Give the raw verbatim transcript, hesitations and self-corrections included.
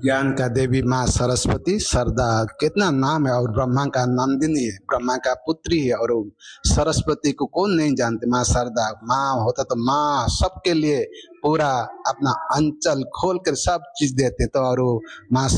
ज्ञान का देवी माँ सरस्वती, सरदा कितना नाम है। और ब्रह्मा का नंदिनी है, ब्रह्मा का पुत्री है। और वो सरस्वती को कौन नहीं जानते। माँ सरदा, माँ होता तो माँ सबके लिए पूरा अपना अंचल खोल कर सब चीज देते तो। और वो माँ